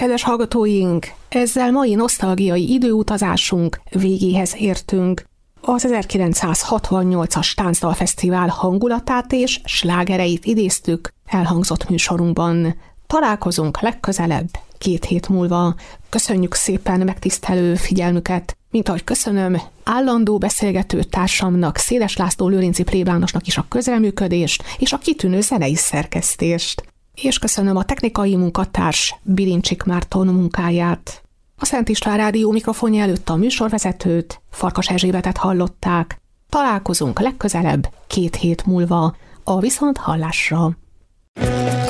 Kedves hallgatóink, ezzel mai nosztalgiai időutazásunk végéhez értünk. Az 1968-as Táncdalfesztivál hangulatát és slágereit idéztük elhangzott műsorunkban. Találkozunk legközelebb 2 hét múlva. Köszönjük szépen megtisztelő figyelmüket, mint ahogy köszönöm állandó beszélgető társamnak, Széles László Lőrinci plébánosnak is a közreműködést és a kitűnő zenei szerkesztést. És köszönöm a technikai munkatárs Bilincsik Márton munkáját. A Szent István Rádió mikrofonja előtt a műsorvezetőt, Farkas Erzsébetet hallották. Találkozunk legközelebb 2 hét múlva, a viszonthallásra.